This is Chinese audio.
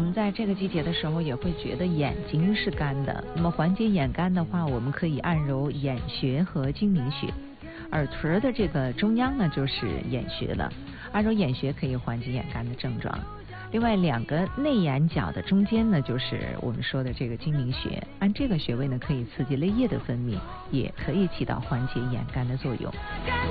们在这个季节的时候也会觉得眼睛是干的，那么缓解眼干的话，我们可以按揉眼穴和睛明穴。耳垂的这个中央呢就是眼穴了，按揉眼穴可以缓解眼干的症状。另外2个内眼角的中间呢就是我们说的这个睛明穴，按这个穴位呢可以刺激泪液的分泌，也可以起到缓解眼干的作用。